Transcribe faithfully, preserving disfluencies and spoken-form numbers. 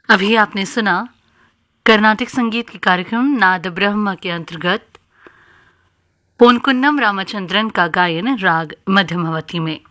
अभी आपने सुना कर्नाटक संगीत के कार्यक्रम नाद ब्रह्म के अंतर्गत पोनकुन्नम रामचंद्रन का गायन राग मध्यमावती में।